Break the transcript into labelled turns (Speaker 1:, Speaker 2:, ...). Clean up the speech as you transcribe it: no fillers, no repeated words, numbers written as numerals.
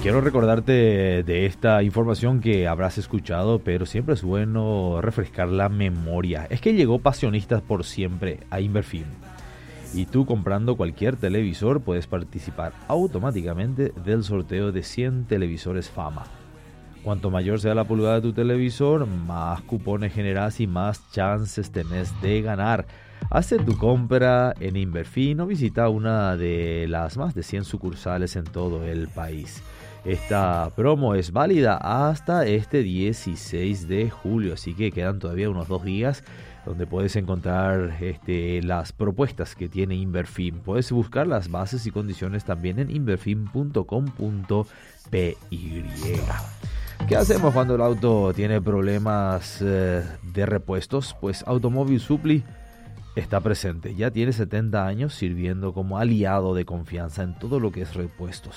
Speaker 1: Quiero recordarte de esta información que habrás escuchado, pero siempre es bueno refrescar la memoria. Es que llegó Pasionistas por Siempre a Inverfin. Y tú comprando cualquier televisor puedes participar automáticamente del sorteo de 100 televisores Fama. Cuanto mayor sea la pulgada de tu televisor, más cupones generas y más chances tenés de ganar. Haz tu compra en Inverfin o visita una de las más de 100 sucursales en todo el país. Esta promo es válida hasta este 16 de julio, así que quedan todavía unos 2 días donde puedes encontrar las propuestas que tiene Inverfin. Puedes buscar las bases y condiciones también en inverfin.com.py. ¿Qué hacemos cuando el auto tiene problemas de repuestos? Pues Automóvil Supply está presente. Ya tiene 70 años sirviendo como aliado de confianza en todo lo que es repuestos.